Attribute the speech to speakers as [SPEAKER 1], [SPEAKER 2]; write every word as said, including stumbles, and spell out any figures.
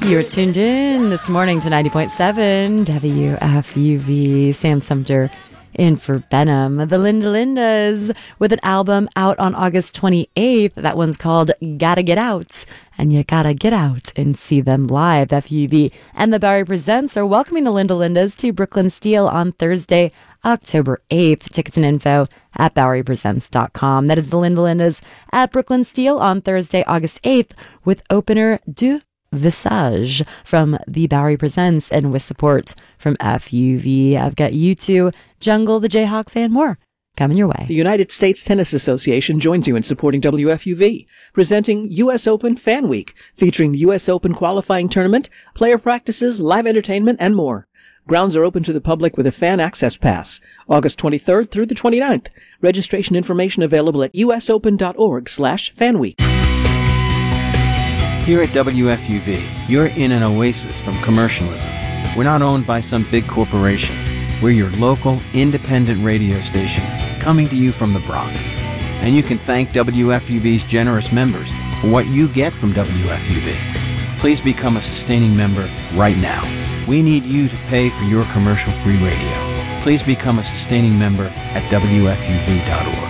[SPEAKER 1] You're tuned in this morning to ninety point seven W F U V. Sam Sumter in for Benham. The Linda Lindas with an album out on August twenty-eighth. That one's called Gotta Get Out. And you gotta get out and see them live. F U V and the Bowery Presents are welcoming the Linda Lindas to Brooklyn Steel on Thursday, October eighth. Tickets and info at bowery presents dot com. That is the Linda Lindas at Brooklyn Steel on Thursday, August eighth with opener Du Visage from the Bowery Presents and with support from F U V. I've got U two, Jungle, the Jayhawks, and more coming your way.
[SPEAKER 2] The United States Tennis Association joins you in supporting W F U V, presenting U S Open Fan Week, featuring the U S Open qualifying tournament, player practices, live entertainment, and more. Grounds are open to the public with a fan access pass, August twenty-third through the twenty-ninth. Registration information available at usopen.org slash fanweek.
[SPEAKER 3] Here at W F U V, you're in an oasis from commercialism. We're not owned by some big corporation. We're your local, independent radio station, coming to you from the Bronx. And you can thank W F U V's generous members for what you get from W F U V. Please become a sustaining member right now. We need you to pay for your commercial-free radio. Please become a sustaining member at W F U V dot org.